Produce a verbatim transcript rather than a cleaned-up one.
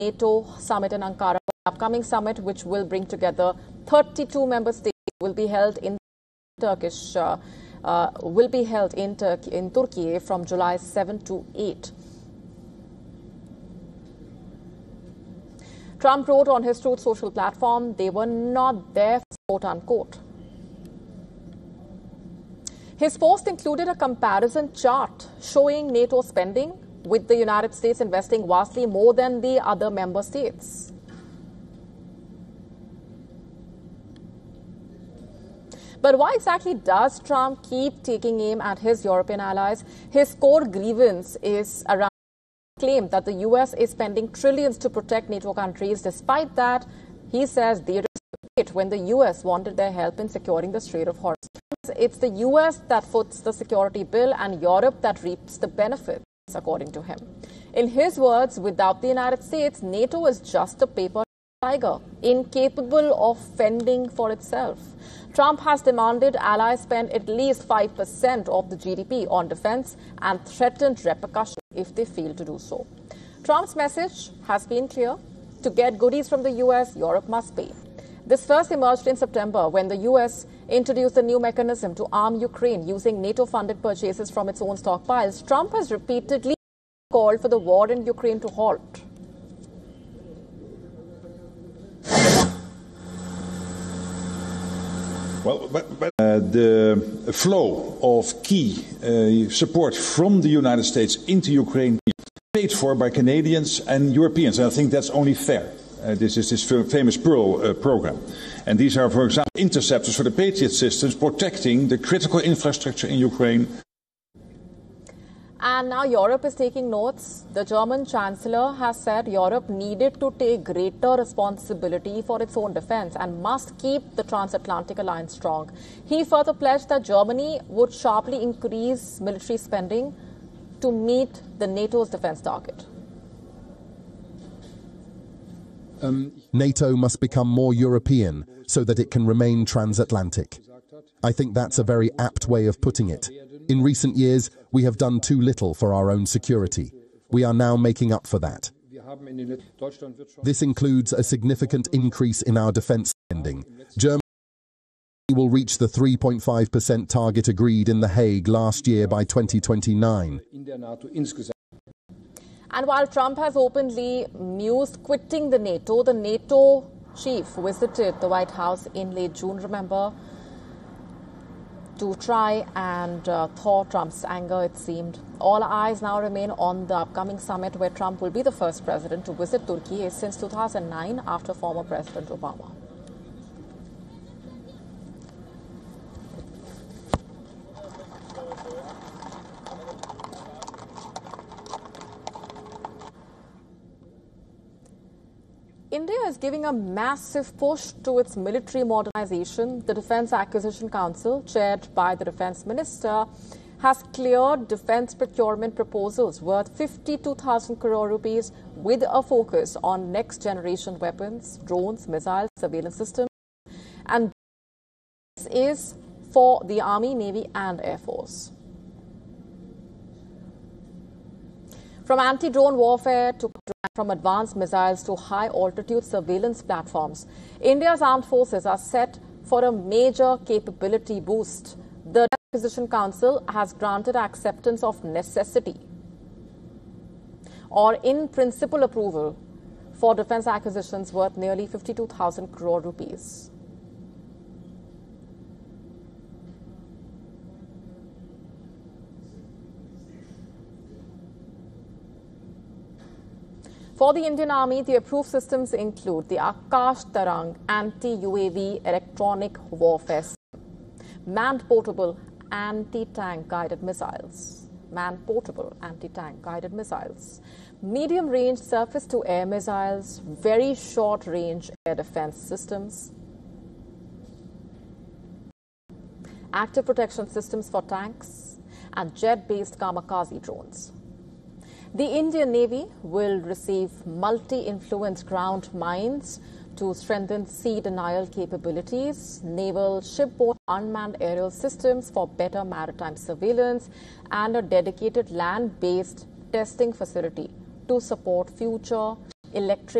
NATO summit in Ankara. The upcoming summit, which will bring together thirty-two member states, will be held in Turkish uh, uh, will be held in Turkey in Turkey from July seventh to eighth. Trump wrote on his Truth Social platform, they were not there, quote unquote. His post included a comparison chart showing NATO spending, with the United States investing vastly more than the other member states. But why exactly does Trump keep taking aim at his European allies? His core grievance is around the claim that the U S is spending trillions to protect NATO countries. Despite that, he says they risked when the U S wanted their help in securing the Strait of Hormuz. It's the U S that foots the security bill and Europe that reaps the benefits, according to him. In his words, without the United States, NATO is just a paper tiger, incapable of fending for itself. Trump has demanded allies spend at least five percent of the G D P on defense and threatened repercussions if they fail to do so. Trump's message has been clear. To get goodies from the U S, Europe must pay. This first emerged in September when the U S introduced a new mechanism to arm Ukraine using NATO-funded purchases from its own stockpiles. Trump has repeatedly called for the war in Ukraine to halt. Well, but, but uh, the flow of key uh, support from the United States into Ukraine paid for by Canadians and Europeans, and I think that's only fair. Uh, this is this famous Pearl uh, program. And these are, for example, interceptors for the Patriot systems protecting the critical infrastructure in Ukraine. And now Europe is taking notes. The German Chancellor has said Europe needed to take greater responsibility for its own defense and must keep the transatlantic alliance strong. He further pledged that Germany would sharply increase military spending to meet the NATO's defense target. Um, NATO must become more European so that it can remain transatlantic. I think that's a very apt way of putting it. In recent years, we have done too little for our own security. We are now making up for that. This includes a significant increase in our defense spending. Germany will reach the three point five percent target agreed in The Hague last year by twenty twenty-nine. And while Trump has openly mused quitting the NATO, the NATO chief visited the White House in late June, remember, to try and uh, thaw Trump's anger, it seemed. All eyes now remain on the upcoming summit where Trump will be the first president to visit Turkey since two thousand nine after former President Obama. India is giving a massive push to its military modernization. The Defense Acquisition Council, chaired by the Defense Minister, has cleared defense procurement proposals worth fifty-two thousand crore rupees with a focus on next-generation weapons, drones, missiles, surveillance systems. And this is for the Army, Navy and Air Force. From anti-drone warfare to from advanced missiles to high-altitude surveillance platforms, India's armed forces are set for a major capability boost. The Acquisition Council has granted acceptance of necessity or in principle approval for defense acquisitions worth nearly fifty-two thousand crore rupees. For the Indian Army, the approved systems include the Akash Tarang anti-U A V electronic warfare system, manned portable anti-tank guided missiles, manned portable anti-tank guided missiles, medium-range surface-to-air missiles, very short-range air defense systems, active protection systems for tanks, and jet-based kamikaze drones. The Indian Navy will receive multi-influence ground mines to strengthen sea denial capabilities, naval shipboard unmanned aerial systems for better maritime surveillance, and a dedicated land-based testing facility to support future electric